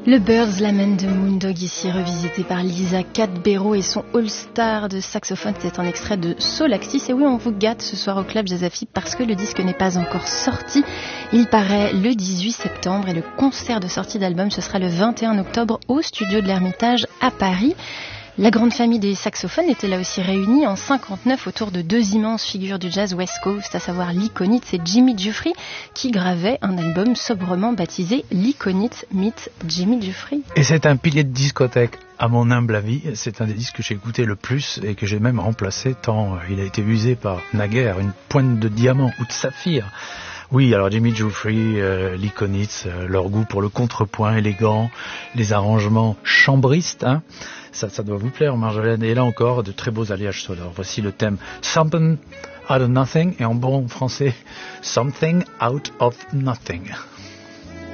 Le Bird's Lament de Moondog, ici revisité par Lisa Cadbero et son All-Star de saxophone. C'est un extrait de Solaxis. Et oui, on vous gâte ce soir au Club Jazz Afib parce que le disque n'est pas encore sorti. Il paraît le 18 septembre et le concert de sortie d'album, ce sera le 21 octobre au studio de l'Ermitage à Paris. La grande famille des saxophones était là aussi réunie en 59 autour de deux immenses figures du jazz West Coast, à savoir Lee Konitz et Jimmy Giuffre, qui gravaient un album sobrement baptisé Lee Konitz meets Jimmy Giuffre. Et c'est un pilier de discothèque, à mon humble avis. C'est un des disques que j'ai écouté le plus et que j'ai même remplacé tant il a été usé par naguère une pointe de diamant ou de saphir. Oui, alors Jimmy Giuffre, Lee Konitz, leur goût pour le contrepoint élégant, les arrangements chambristes, hein. Ça doit vous plaire, Marjolaine. Et là encore, de très beaux alliages sonores. Voici le thème Something Out of Nothing, et en bon français, Something Out of Nothing.